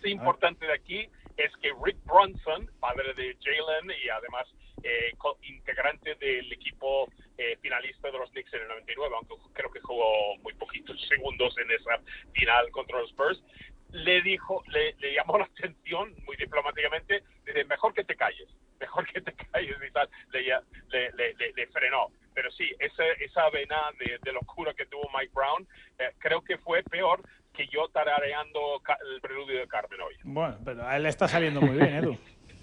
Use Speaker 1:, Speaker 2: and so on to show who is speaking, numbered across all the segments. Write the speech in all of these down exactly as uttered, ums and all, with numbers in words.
Speaker 1: importante de aquí es que Rick Brunson, padre de Jalen y además eh, integrante del equipo eh, finalista de los Knicks en el noventa y nueve, aunque creo que jugó muy poquitos segundos en esa final contra los Spurs, le dijo, le, le llamó la atención muy diplomáticamente, dice, mejor que te calles, mejor que te calles y tal, le, le, le, le, le frenó. Pero sí, esa, esa vena de, de locura que tuvo Mike Brown, eh, creo que fue peor que yo tarareando el preludio de Carmen hoy.
Speaker 2: Bueno, pero a él le está saliendo muy bien, Edu.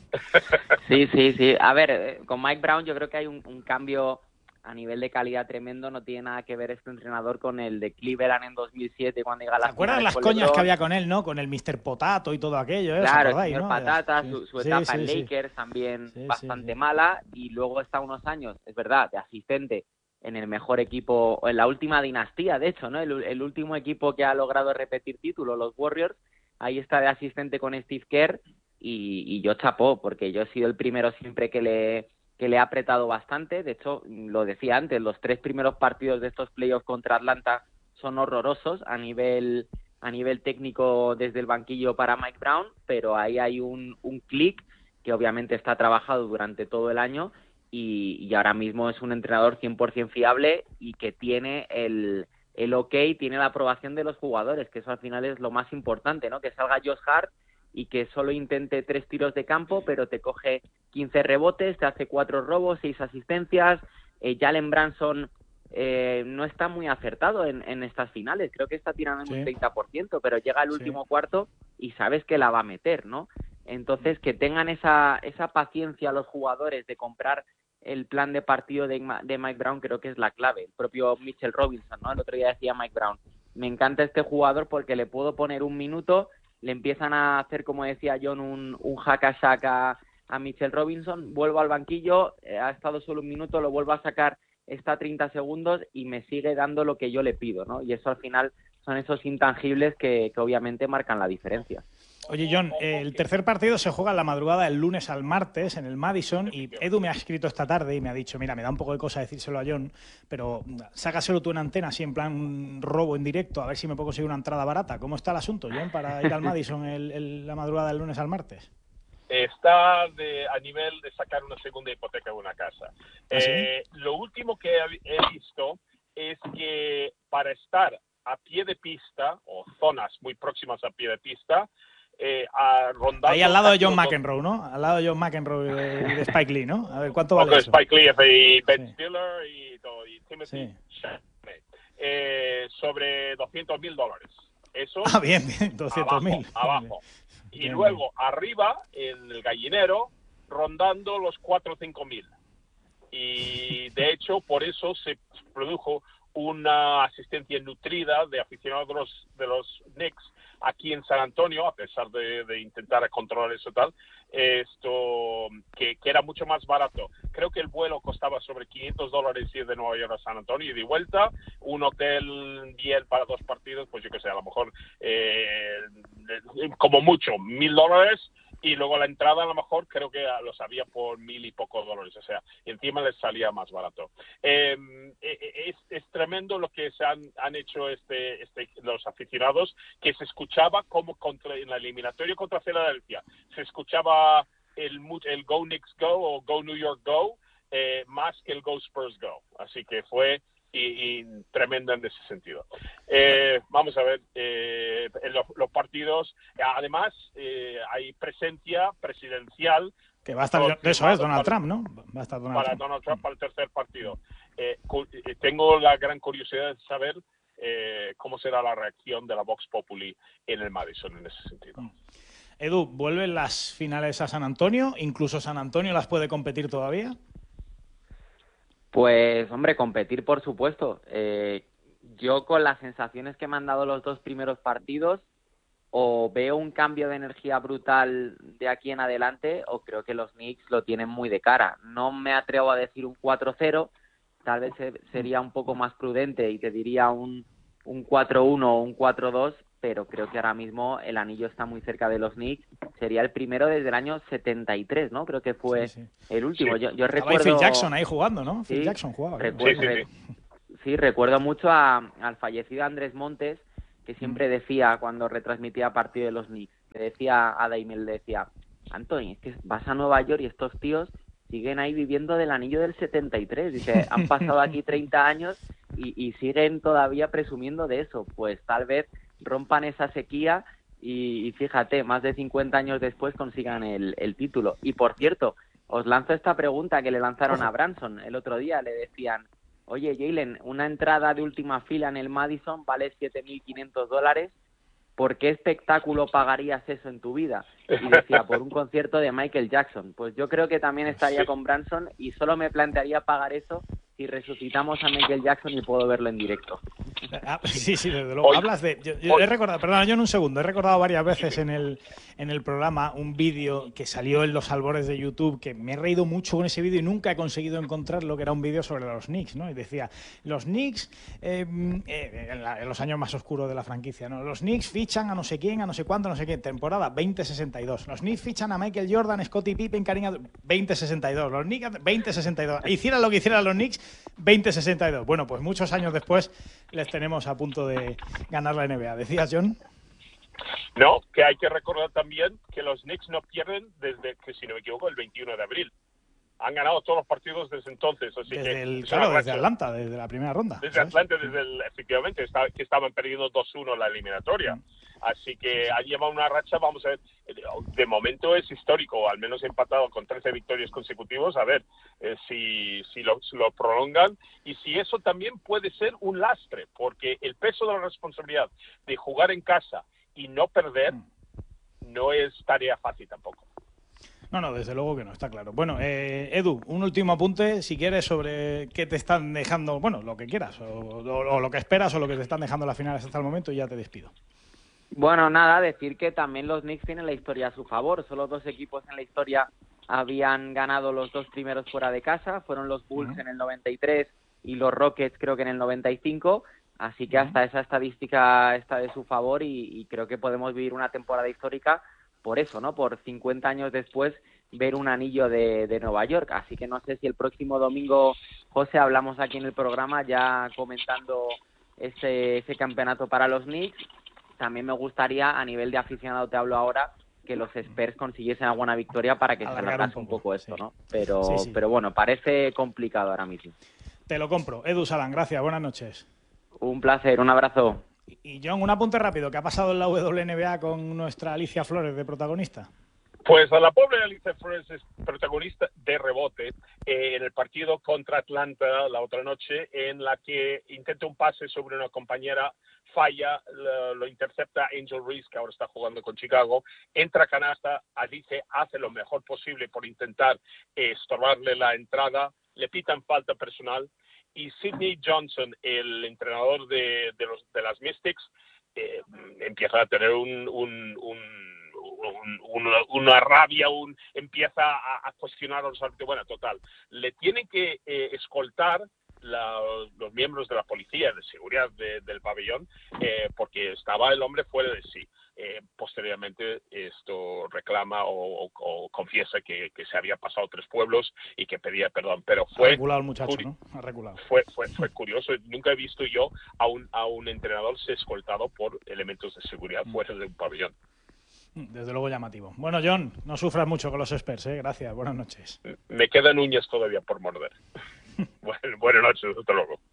Speaker 3: Sí, sí, sí. A ver, con Mike Brown yo creo que hay un, un cambio a nivel de calidad tremendo. No tiene nada que ver este entrenador con el de Cleveland en dos mil siete cuando llega a la
Speaker 2: ¿Se acuerdan las coñas LeBron? Que había con él, ¿no? Con el mister Potato y todo aquello, ¿eh?
Speaker 3: Claro,
Speaker 2: ¿os acordáis,
Speaker 3: el señor
Speaker 2: no?
Speaker 3: Patata,
Speaker 2: sí.
Speaker 3: su, su
Speaker 2: sí,
Speaker 3: etapa
Speaker 2: sí,
Speaker 3: en
Speaker 2: sí.
Speaker 3: Lakers también
Speaker 2: sí,
Speaker 3: bastante
Speaker 2: sí, sí.
Speaker 3: mala, y luego está unos años, es verdad, de asistente en el mejor equipo, o en la última dinastía, de hecho, ¿no? El, el último equipo que ha logrado repetir título, los Warriors, ahí está de asistente con Steve Kerr, y, y yo chapó, porque yo he sido el primero siempre que le, que le he apretado bastante. De hecho, lo decía antes, los tres primeros partidos de estos playoffs contra Atlanta son horrorosos a nivel, a nivel técnico desde el banquillo para Mike Brown, pero ahí hay un, un clic que obviamente está trabajado durante todo el año, y, y ahora mismo es un entrenador cien por ciento fiable y que tiene el, el ok, tiene la aprobación de los jugadores, que eso al final es lo más importante, ¿no? Que salga Josh Hart y que solo intente tres tiros de campo, pero te coge quince rebotes, te hace cuatro robos, seis asistencias. eh, Jalen Brunson eh, no está muy acertado en, en estas finales, creo que está tirando en sí. un treinta por ciento, pero llega al último sí. cuarto y sabes que la va a meter, ¿no? Entonces, que tengan esa, esa paciencia los jugadores de comprar el plan de partido de, de Mike Brown, creo que es la clave. El propio Mitchell Robinson, ¿no? El otro día decía Mike Brown, me encanta este jugador porque le puedo poner un minuto, le empiezan a hacer, como decía John, un, un hack-a-shack a, a Mitchell Robinson, vuelvo al banquillo, eh, ha estado solo un minuto, lo vuelvo a sacar, está treinta segundos y me sigue dando lo que yo le pido, ¿no? Y eso al final son esos intangibles que, que obviamente marcan la diferencia.
Speaker 2: Oye, John, el tercer partido se juega en la madrugada del lunes al martes en el Madison, y Edu me ha escrito esta tarde y me ha dicho, mira, me da un poco de cosa decírselo a John, pero sácaselo tú en antena, así en plan robo en directo, a ver si me puedo conseguir una entrada barata. ¿Cómo está el asunto, John, para ir al Madison el, el, la madrugada del lunes al martes?
Speaker 1: Está de, a nivel de sacar una segunda hipoteca de una casa.
Speaker 2: ¿Ah, sí?
Speaker 1: eh, lo último que he visto es que para estar a pie de pista, o zonas muy próximas a pie de pista, Eh, a
Speaker 2: ahí al lado de John McEnroe, ¿no? Al lado de John McEnroe y de, y de Spike Lee, ¿no? A ver, ¿cuánto vale eso?
Speaker 1: Spike Lee y Ben sí. Stiller y, todo, y Timothy
Speaker 2: sí.
Speaker 1: eh, sobre doscientos mil dólares. Eso.
Speaker 2: Ah, bien, bien, doscientos mil.
Speaker 1: Abajo, abajo. Y
Speaker 2: bien,
Speaker 1: luego
Speaker 2: bien.
Speaker 1: arriba, en el gallinero, rondando los cuatro o cinco mil. Y de hecho, por eso se produjo una asistencia nutrida de aficionados de los, de los Knicks aquí en San Antonio, a pesar de, de intentar controlar eso tal, esto que, que era mucho más barato. Creo que el vuelo costaba sobre quinientos dólares ir de Nueva York a San Antonio y de vuelta, un hotel bien para dos partidos, pues yo que sé, a lo mejor eh, como mucho, mil dólares, y luego la entrada a lo mejor creo que los había por mil y pocos dólares, o sea, y encima les salía más barato. Eh, es, es tremendo lo que se han, han hecho este, este, los aficionados, que se escuchaba como contra, en la eliminatoria contra Filadelfia, se escuchaba el, el Go Knicks Go o Go New York Go, eh, más que el Go Spurs Go, así que fue Y, y tremenda en ese sentido. Eh, vamos a ver, eh, en los, los partidos, además, eh, hay presencia presidencial.
Speaker 2: Que va a estar, de eso es, Donald
Speaker 1: para,
Speaker 2: Trump, ¿no? Va a estar Donald
Speaker 1: para
Speaker 2: Trump.
Speaker 1: Donald Trump para el tercer partido. Eh, tengo la gran curiosidad de saber eh, cómo será la reacción de la Vox Populi en el Madison en ese sentido.
Speaker 2: Edu, ¿vuelven las finales a San Antonio? ¿Incluso San Antonio las puede competir todavía?
Speaker 3: Pues, hombre, competir, por supuesto. Eh, yo, con las sensaciones que me han dado los dos primeros partidos, o veo un cambio de energía brutal de aquí en adelante, o creo que los Knicks lo tienen muy de cara. No me atrevo a decir un cuatro cero, tal vez sería un poco más prudente y te diría un, un cuatro uno o un cuatro dos, pero creo que ahora mismo el anillo está muy cerca de los Knicks. Sería el primero desde el año setenta y tres, ¿no? Creo que fue sí, sí. el último.
Speaker 1: Sí.
Speaker 3: Yo, yo
Speaker 2: Estaba
Speaker 3: recuerdo...
Speaker 2: Phil Jackson ahí jugando, ¿no?
Speaker 3: Sí,
Speaker 2: Phil Jackson jugaba.
Speaker 3: Recuerdo, sí, sí, sí. sí, recuerdo mucho a, al fallecido Andrés Montes, que siempre decía cuando retransmitía partido de los Knicks, le decía a Daimiel, le decía, Anthony, es que vas a Nueva York y estos tíos siguen ahí viviendo del anillo del setenta y tres. Dice, han pasado aquí treinta años y, y siguen todavía presumiendo de eso. Pues tal vez rompan esa sequía y, y fíjate, más de cincuenta años después consigan el, el título. Y por cierto, os lanzo esta pregunta que le lanzaron a Branson el otro día. Le decían, oye, Jalen, una entrada de última fila en el Madison vale siete mil quinientos dólares. ¿Por qué espectáculo pagarías eso en tu vida? Y decía, por un concierto de Michael Jackson. Pues yo creo que también estaría con Branson y solo me plantearía pagar eso si resucitamos a Michael Jackson y puedo verlo en directo.
Speaker 2: Sí, sí, desde luego. Hoy, Hablas de... Yo, yo he recordado, perdona, yo en un segundo, he recordado varias veces en el, en el programa un vídeo que salió en los albores de YouTube, que me he reído mucho con ese vídeo y nunca he conseguido encontrarlo, que era un vídeo sobre los Knicks, ¿no? Y decía, los Knicks, eh, eh, en, la, en los años más oscuros de la franquicia, ¿no? Los Knicks fichan a no sé quién, a no sé cuánto, no sé qué, temporada veinte sesenta y dos. Los Knicks fichan a Michael Jordan, Scottie Pippen, Kareem Abdul- veinte sesenta y dos. Los Knicks, veinte sesenta y dos. Hicieran lo que hicieran los Knicks, veinte sesenta y dos. Bueno, pues muchos años después les tenemos a punto de ganar la N B A. ¿Decías, John?
Speaker 1: No, que hay que recordar también que los Knicks no pierden desde, que si no me equivoco, el veintiuno de abril. Han ganado todos los partidos desde entonces. Así
Speaker 2: desde
Speaker 1: que
Speaker 2: el, claro, desde Atlanta, desde la primera ronda.
Speaker 1: Desde Atlanta, desde el, efectivamente, está, que estaban perdiendo dos uno la eliminatoria. Así que ha llevado una racha, vamos a ver, de momento es histórico, al menos empatado con trece victorias consecutivas. A ver eh, si, si, lo, si lo prolongan y si eso también puede ser un lastre, porque el peso de la responsabilidad de jugar en casa y no perder no es tarea fácil tampoco.
Speaker 2: No, no, desde luego que no, está claro. Bueno, eh, Edu, un último apunte, si quieres, sobre qué te están dejando, bueno, lo que quieras, o, o, o lo que esperas, o lo que te están dejando las finales hasta el momento, y ya te despido.
Speaker 3: Bueno, nada, decir que también los Knicks tienen la historia a su favor. Solo dos equipos en la historia habían ganado los dos primeros fuera de casa. Fueron los Bulls uh-huh. en el noventa y tres y los Rockets creo que en el noventa y cinco. Así que uh-huh. hasta esa estadística está de su favor y, y creo que podemos vivir una temporada histórica por eso, ¿no? Por cincuenta años después ver un anillo de, de Nueva York. Así que no sé si el próximo domingo, José, hablamos aquí en el programa ya comentando ese, ese campeonato para los Knicks. También me gustaría, a nivel de aficionado te hablo ahora, que los Spurs consiguiesen alguna victoria para que
Speaker 2: Alargar
Speaker 3: se alargase un poco, un poco esto, sí. ¿no? Pero, sí, sí. pero bueno, parece complicado ahora mismo.
Speaker 2: Te lo compro. Edu Salán, gracias, buenas noches.
Speaker 3: Un placer, un abrazo.
Speaker 2: Y John, un apunte rápido, ¿qué ha pasado en la W N B A con nuestra Alicia Flores de protagonista?
Speaker 1: Pues a la pobre Alicia Flores es protagonista de rebote eh, en el partido contra Atlanta la otra noche, en la que intenta un pase sobre una compañera, falla, lo, lo intercepta Angel Reese, que ahora está jugando con Chicago, entra a canasta, Alicia hace lo mejor posible por intentar eh, estorbarle la entrada, le pitan falta personal, y Sidney Johnson, el entrenador de, de, los, de las Mystics, eh, empieza a tener un... un, un Un, una, una rabia, un, empieza a, a cuestionar a los árbitros. Bueno, total, le tienen que eh, escoltar la, los miembros de la policía de seguridad de, del pabellón eh, porque estaba el hombre fuera de sí. Eh, posteriormente esto reclama o, o, o confiesa que, que se había pasado tres pueblos y que pedía perdón, pero fue...
Speaker 2: Ha regulado el muchacho, ¿no? Ha regulado.
Speaker 1: Fue, fue, fue curioso. Nunca he visto yo a un, a un entrenador ser escoltado por elementos de seguridad mm. fuera de un pabellón.
Speaker 2: Desde luego llamativo. Bueno, John, no sufras mucho con los Spurs, ¿eh? Gracias, buenas noches.
Speaker 1: Me quedan uñas todavía por morder. bueno, buenas noches, hasta luego.